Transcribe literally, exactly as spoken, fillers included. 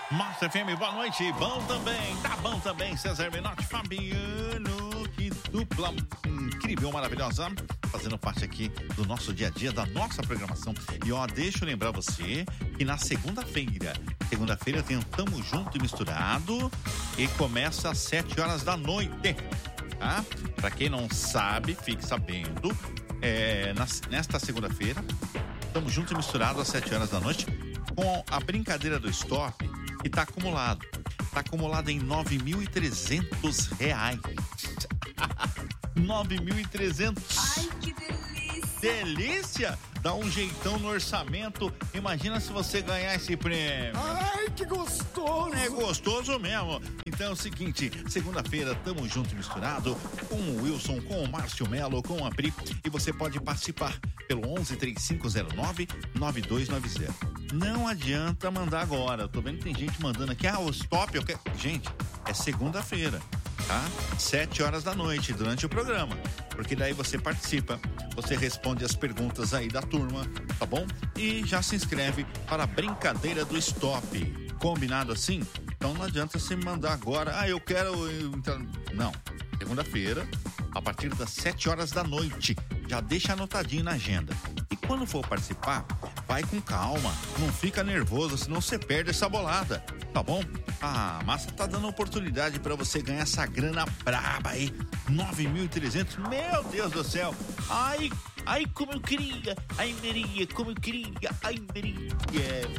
Massa F M, boa noite, bom também, tá bom também, César Menotti, Fabiano, que dupla incrível, maravilhosa, fazendo parte aqui do nosso dia a dia, da nossa programação. E ó, deixa eu lembrar você que na segunda-feira, segunda-feira tem um Tamo Junto e Misturado e começa às sete horas da noite, tá? Pra quem não sabe, fique sabendo, é, na, nesta segunda-feira, Tamo Junto e Misturado às sete horas da noite com a brincadeira do Stop, que tá acumulado. Tá acumulado em nove mil e trezentos reais. nove mil e trezentos. Ai, que delícia. Delícia? Dá um jeitão no orçamento. Imagina se você ganhar esse prêmio. Ai, que gostoso. É gostoso mesmo. Então é o seguinte, segunda-feira, Tamo Junto e Misturado com o Wilson, com o Márcio Melo, com a Pri. E você pode participar pelo onze, três cinco zero nove, nove dois nove zero. Não adianta mandar agora. Eu tô vendo que tem gente mandando aqui. Ah, o stop. Eu quero... Gente, é segunda-feira, tá? Sete horas da noite, durante o programa. Porque daí você participa, você responde as perguntas aí da turma, tá bom? E já se inscreve para a brincadeira do stop. Combinado assim? Então não adianta você me mandar agora. Ah, eu quero... Não. Segunda-feira, a partir das sete horas da noite. Já deixa anotadinho na agenda. E quando for participar, vai com calma. Não fica nervoso, senão você perde essa bolada. Tá bom? A Massa tá dando oportunidade para você ganhar essa grana braba aí. nove mil e trezentos. Meu Deus do céu. Ai, ai, como eu queria. Ai, Maria, como eu queria. Ai, Maria.